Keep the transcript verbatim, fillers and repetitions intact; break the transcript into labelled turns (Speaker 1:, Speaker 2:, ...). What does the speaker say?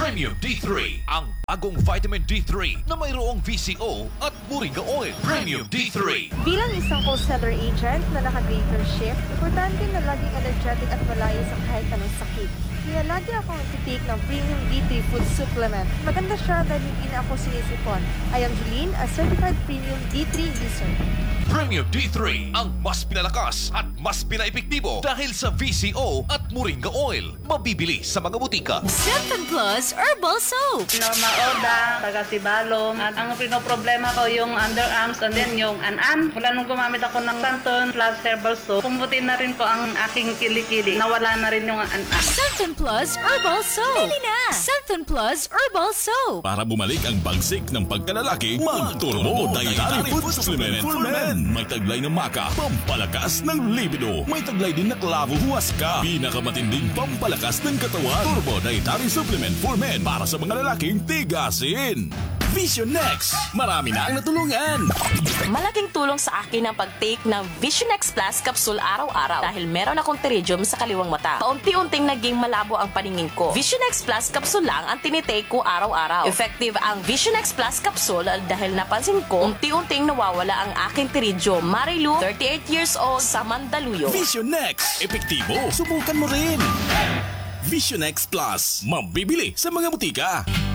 Speaker 1: Premium D three, ang bagong vitamin D three na mayroong V C O at moringa oil. Premium D three.
Speaker 2: Bilang isang wholesaler agent na naka-greater shift, importante na laging energetic at malayo sa kahit anong sakit. Kaya lagi akong nagtitake ng Premium D three Food Supplement. Maganda siya dahil hindi na ako sinisipon. I am Julene, a certified Premium D three user.
Speaker 1: Premium D three, ang mas pinalakas at mas pinaepektibo dahil sa V C O at moringa oil. Mabibili sa mga butika.
Speaker 3: Seven Plus Herbal Soap.
Speaker 4: Norma Oda, taga Sibalom. At ang pinoproblema ko yung underarms and then yung an-an. Mula nung gumamit ako ng Santon Plus Herbal Soap, pumuti na rin po ang aking kilikili. Nawala na rin yung an-an.
Speaker 3: Seven Plus Herbal Soap. Bili na! Seven Plus Herbal Soap.
Speaker 5: Para bumalik ang bagsik ng pagkalalaki, mag-Turbo Dietary Food Supplement for Men. May taglay ng maka, pampalakas ng libido. May taglay din na klavo huwaska, pinakamatinding pampalakas ng katawan. Turbo Dietary Supplement for Men para sa mga lalaking tigasin. Vision Next, marami na ang natulungan.
Speaker 6: Malaking tulong sa akin ang pag-take ng Vision X Plus capsule araw-araw dahil meron akong pterygium sa kaliwang mata. Paunti-unting naging malabo ang paningin ko. Vision X Plus capsule lang ang tinitake ko araw-araw. Effective ang Vision X Plus capsule dahil napansin ko unti-unting nawawala ang aking pterygium. Marilu, thirty-eight years old, sa Mandaluyong.
Speaker 5: Vision Next, epektibo, subukan mo rin. Vision X Plus, mabibili sa mga butika.